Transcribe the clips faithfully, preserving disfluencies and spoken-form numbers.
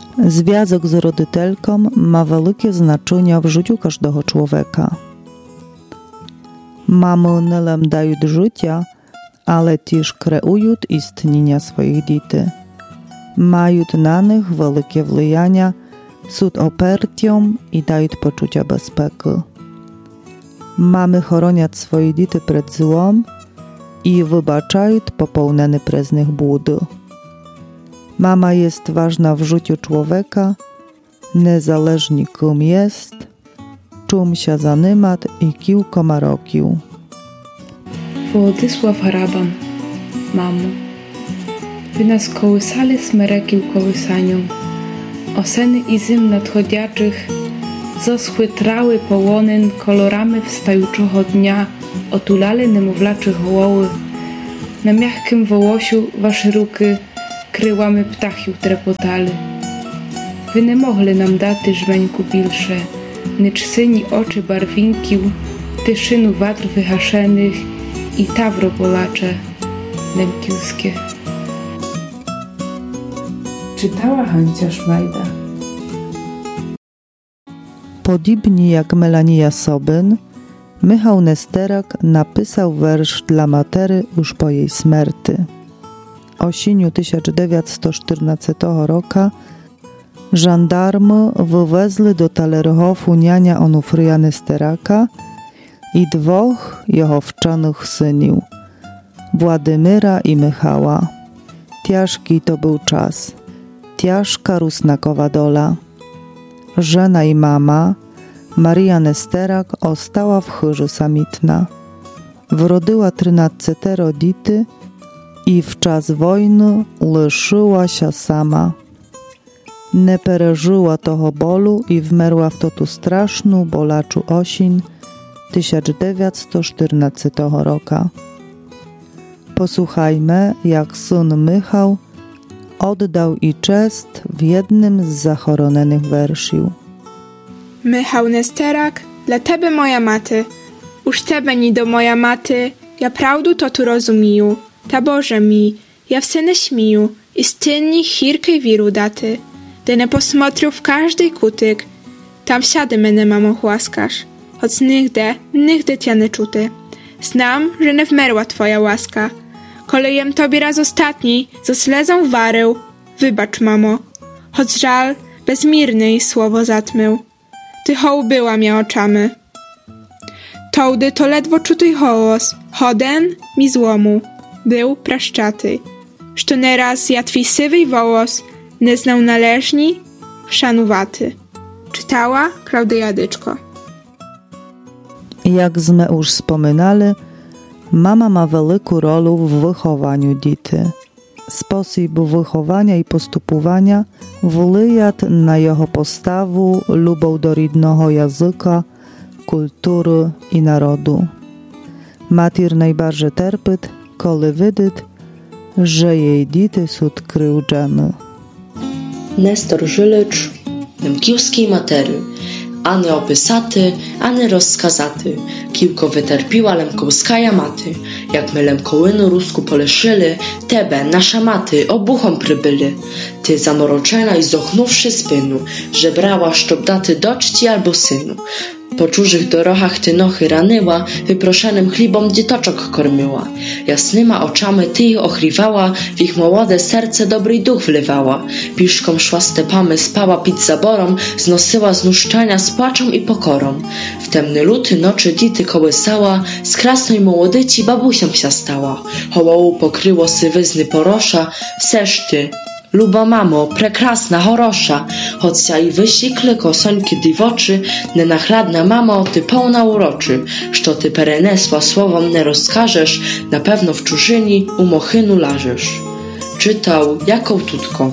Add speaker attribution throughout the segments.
Speaker 1: Związek z rodytelką ma wielkie znaczenie w życiu każdego człowieka. Mamy nie nam dają życia, ale też kreują istnienia swoich dzieci. Mają na nich wielkie wpływanie, są oparciem i dają poczucie bezpieki. Mamy chronić swoje dzieci przed złem i wybaczają popełnione przez nich błędy. Mama jest ważna w życiu człowieka, niezależnie kim jest, czym się zajmuje i kim ma rokił.
Speaker 2: Władysław Haraban, mamo, wy nas kołysali smerekił kołysanią, oseny i zim nadchodziaczych zoschły trały połonyn kolorami wstajuczego dnia otulali niemowlaczych woły, na miachkim wołosiu wasze ruki kryłamy ptachiu trepotali. Wy nie mogli nam daty żmeńku bilsze, nicz syni oczy barwinkił, tyszynu watr wyhaszenych i tawro polacze lemkiłskie. Czytała Hancia Szmajda.
Speaker 1: Podobnie jak Melania Sobyn, Michał Nesterek napisał wiersz dla matery już po jej śmierci. Osieniu tysiąc dziewięćset czternastego roku żandarmy wywezli do Talerhofu niania Onufrija Nesteraka i dwóch jego wczonych synów, Władimira i Michała. Ciężki to był czas, ciężka rusnakowa dola. Żena i mama, Maria Nesterak, ostała w chyżu samitna. Wrodyła trynадцetero dzieci i w czas wojny lyszyła się sama. Nie przeżyła toho bolu i wmerła w to tu straszną bolaczu osień tysiąc dziewięćset czternastego roku. Posłuchajmy, jak syn Michał oddał i cześć w jednym z zachoronionych wersów.
Speaker 3: Michał Nesterak, dla tebe moja maty. Už tebe ni do moja maty, ja prawdu to tu rozumiju. Ta Boże mi, ja wse nie śmiju, i stynni chirkej wiru daty. De ne posmotriu w każdy kutyk. Tam siady mene mamo łaskasz. Choć nigdy, nigdy cię nie czuty. Znam, że nie wmerła twoja łaska. Kolejem tobie raz ostatni, zo slezą warył. Wybacz, mamo. Choć żal, bezmirny i słowo zatmył. Ty hołbyła mnie oczamy. Tołdy to ledwo czuty hołos, choden mi złomu. Był praszczaty. Że nieraz ja twój sywy wołos nie znał należni, szanuwaty. Czytała Klaudia Dyczko.
Speaker 1: Jak sme już wspominali, mama ma wielką rolę w wychowaniu dzieci. Sposób wychowania i postupowania wpływa na jego postawę, lubą do rodnego języka, kultury i narodu. Mater najbardziej terpi, kiedy widzi, że jej dzieci są krzywdzone.
Speaker 4: Nestor Żylecz, lemkiewskiej matery, ane opisaty, ane rozskazaty, kiłko wyterpiła lemkowskaja maty, jak my lemkołynu rusku poleszyli, tebe, nasza maty, obuchom przybyli. Ty zamoroczena i zdochnówszy spynu, że brała szczobdaty doczci albo synu. Po czużych dorochach ty nochy ranyła, wyproszonym chlibom dzietoczok kormiła. Jasnyma oczami ty ich ochriwała, w ich młode serce dobry duch wlewała. Piszką szła stepami, spała pić zaborą, znosyła znuszczania z płaczą i pokorą. W temny luty noczy dity kołysała, z krasnej młodyci babusią się stała. Hołołu pokryło sywyzny porosza, wseszty. Luba mamo, prekrasna, horosza, choć ja i wysikle kosońki diwoczy, nenachladna mamo, ty pełna uroczy, što ty perenesła słowom nie rozkażesz, na pewno w czużyni u mochynu lażesz. Czytał Jakoł Tutko.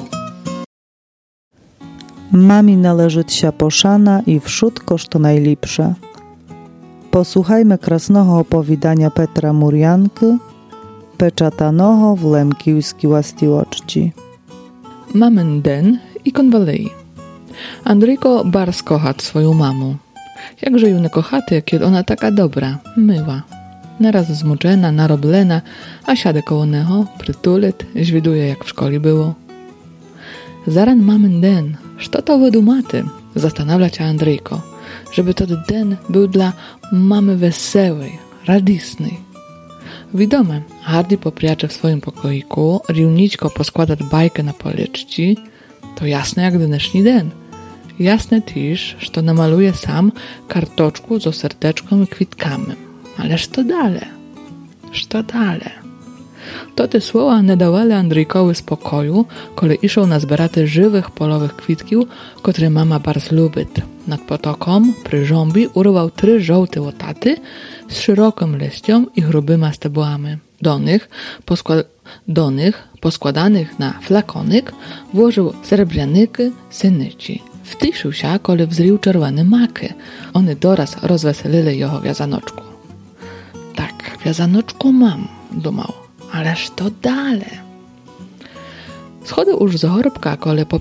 Speaker 1: Mami należy się poszana i wszystko, co najlepsze. Posłuchajmy krasnego opowiadania Petra Murjanki, peczatanego w lemkiewskiej właściwości.
Speaker 5: Mamyn den i konwalei. Andryjko bars kochać swoją mamą. Jakże ją nie kochaty, kiedy ona taka dobra, myła. Naraz zmuczena, naroblena, a siadę koło neho, przytulit, zwiduje jak w szkole było. Zaran mamy den, co to wydumaty? Zastanawia się Andrzejko, żeby to den był dla mamy wesołej, radisnej. Widome, Hardy popriacze w swoim pokoiku, riunićko poskładać bajkę na policzci, to jasne jak dnešní den. Jasne też, że namaluje sam kartoczku z serteczką i kwitkami. Ależ to dalej. Co dalej? To te słowa nie dawały Andrzejkowi spokoju, kiedy iszał na zberaty żywych polowych kwitkiów, które mama bardzo lubi. Nad potoką, przy żąbi, urwał trzy żółte łotaty z szerokim liścią i grubyma stebłami. Do nich, poskład- do nich, poskładanych na flakonik, włożył srebrnyki synyci. Wtyszył się, kiedy wzrył czerwone maki. One doraz rozweselili jego wiazanoczku. Tak, wiazanoczku mam, dumał. Ależ to dalej. Schodził już z chorbka, kole po